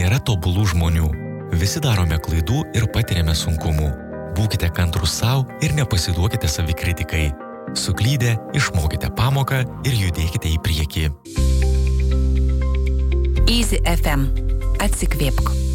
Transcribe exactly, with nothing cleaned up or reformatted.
nėra tobulų žmonių. Visi darome klaidų ir patiriame sunkumų. Būkite kantrūs savo ir nepasiduokite savikritikai. Suklydę, išmokite pamoką ir judėkite į priekį. Easy F M. Atsikvėpk.